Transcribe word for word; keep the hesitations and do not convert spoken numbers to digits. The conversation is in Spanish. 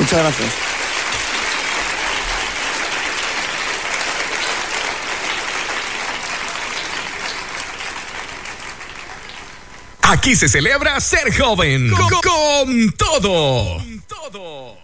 Muchas gracias. Aquí se celebra ser joven. Con, con todo. Con todo.